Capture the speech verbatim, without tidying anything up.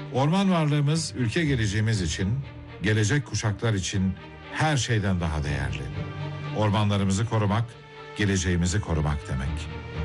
Orman varlığımız ülke geleceğimiz için, gelecek kuşaklar için her şeyden daha değerli. Ormanlarımızı korumak, geleceğimizi korumak demek.